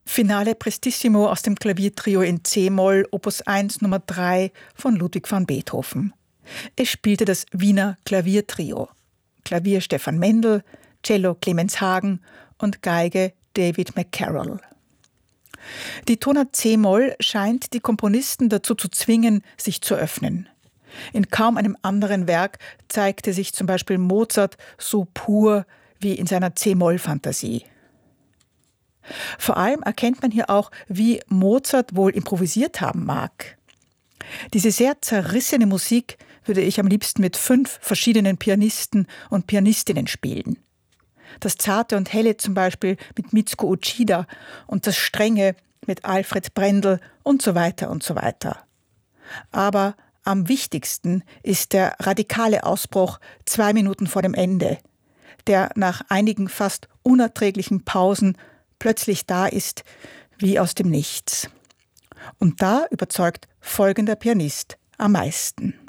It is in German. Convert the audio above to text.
Finale Prestissimo aus dem Klaviertrio in C-Moll, Opus 1 Nummer 3 von Ludwig van Beethoven. Es spielte das Wiener Klaviertrio. Klavier Stefan Mendel, Cello Clemens Hagen und Geige David McCarroll. Die Tonart C-Moll scheint die Komponisten dazu zu zwingen, sich zu öffnen. In kaum einem anderen Werk zeigte sich zum Beispiel Mozart so pur wie in seiner C-Moll-Fantasie. Vor allem erkennt man hier auch, wie Mozart wohl improvisiert haben mag. Diese sehr zerrissene Musik würde ich am liebsten mit 5 verschiedenen Pianisten und Pianistinnen spielen. Das Zarte und Helle zum Beispiel mit Mitsuko Uchida und das Strenge mit Alfred Brendel und so weiter und so weiter. Aber am wichtigsten ist der radikale Ausbruch 2 Minuten vor dem Ende, der nach einigen fast unerträglichen Pausen plötzlich da ist, wie aus dem Nichts. Und da überzeugt folgender Pianist am meisten.